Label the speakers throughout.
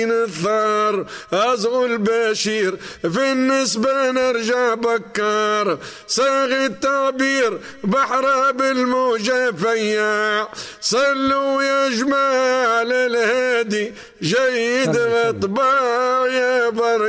Speaker 1: الثار أزغل بشير في النسبة نرجع بكار صاغ التعبير بحر بالموجة فياع صلوا يا جمال الهادي جيد الطباع يا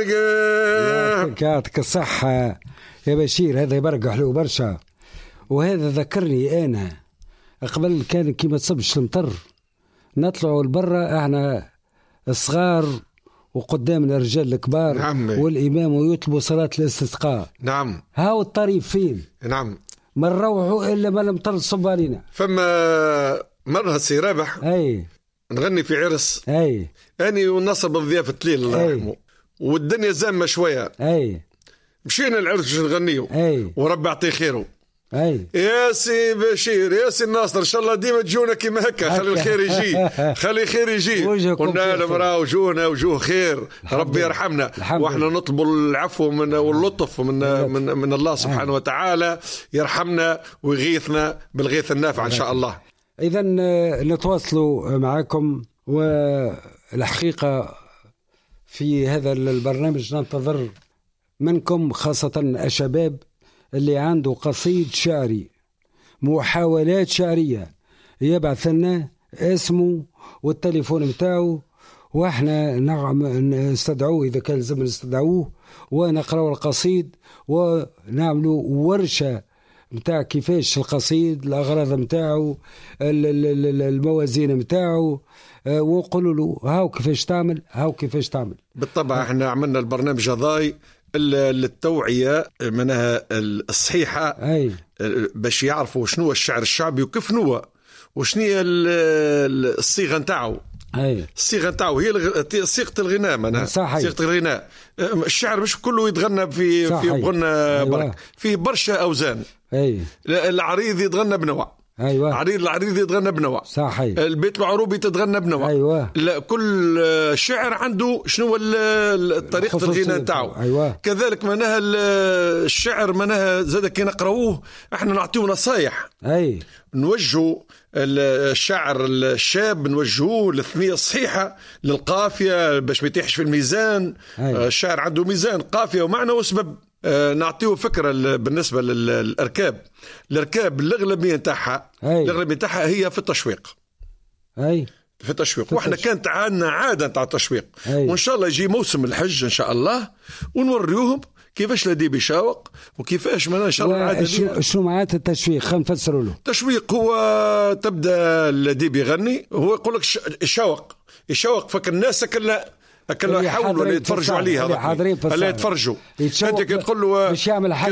Speaker 1: برقع.
Speaker 2: يعطيك الصحة يا بشير، هذا برقع حلو برشا. وهذا ذكرني أنا قبل كان كيما تصبش المطر نطلعوا لبرا احنا الصغار وقدامنا الرجال الكبار.
Speaker 1: نعم.
Speaker 2: والإمام يطلبوا صلاة الاستسقاء.
Speaker 1: نعم.
Speaker 2: هاو الطريف فين؟
Speaker 1: نعم.
Speaker 2: ما نروحوا إلا ما لم تصب علينا.
Speaker 1: فما مرة سي رابح
Speaker 2: أي
Speaker 1: نغني في عرس
Speaker 2: أي
Speaker 1: أني ونصب الضيافة الليل الله يرحمه والدنيا زامة شوية.
Speaker 2: أي
Speaker 1: مشينا العرس باش نغنيو.
Speaker 2: أي
Speaker 1: وربي يعطيه خيره.
Speaker 2: أي
Speaker 1: يا سي بشير يا سي ناصر ان شاء الله ديما تجونا كيما هكا. خلي الخير يجي خلي الخير يجي. قلنا لهم راه وجوهنا وجوه خير ربي يرحمنا واحنا نطلبوا العفو واللطف من الله سبحانه وتعالى يرحمنا ويغيثنا بالغيث النافع ان شاء الله.
Speaker 2: اذا نتواصلوا معكم، والحقيقه في هذا البرنامج ننتظر منكم خاصه الشباب اللي عنده قصيد شعري محاولات شعرية يبعث لنا اسمه والتليفون متاعه واحنا نستدعوه إذا كان لازم نستدعوه ونقرأ القصيد ونعملوا ورشة متاع كيفاش القصيد الأغراض متاعه الموازين متاعه ونقولوا له هاو كيفاش تعمل هاو كيفاش تعمل.
Speaker 1: بالطبع احنا عملنا البرنامج هذاي للتوعية منها الصحيحة.
Speaker 2: أي.
Speaker 1: باش يعرفوا شنو الشعر الشعبي وكيف نوى وشنو الصيغة نتاعو.
Speaker 2: أي.
Speaker 1: الصيغة نتاعو هي صيغة الغناء منها صيغة الغناء. الشعر مش كله يتغنى في غنى برك فيه برشا أوزان.
Speaker 2: أي.
Speaker 1: العريض يتغنى بنوع.
Speaker 2: أيوة.
Speaker 1: العريض يتغنى بنوع.
Speaker 2: صحيح.
Speaker 1: البيت العروبي تتغنى بنوع.
Speaker 2: أيوة.
Speaker 1: لا كل شعر عنده شنو طريقة الغناء نتاعو.
Speaker 2: أيوة.
Speaker 1: كذلك منها الشعر منها زاد كي نقراوه احنا نعطيو نصايح.
Speaker 2: أي.
Speaker 1: نوجهوا الشعر الشاب نوجهوه للثنية الصحيحة للقافية باش ما يطيحش في الميزان. الشعر عنده ميزان قافية ومعنى وسبب. نعطيه فكرة بالنسبة للأركاب. الأركاب الأغلبية نتاعها هي في التشويق.
Speaker 2: أي.
Speaker 1: في التشويق واحنا كانت عندنا عادة نتاع التشويق. وإن شاء الله يجي موسم الحج إن شاء الله ونوريوهم كيفاش الأديب يشاوق وكيفاش ما إن شاء الله
Speaker 2: عادة. شو معناته التشويق؟ خلينا نفسروا له.
Speaker 1: التشويق هو تبدأ الأديب يغني هو يقول لك يشوق فك الناس كلا يحاولوا يتفرجوا عليه. هذا اللي يتفرجوا انت كي تقول له
Speaker 2: باش يعمل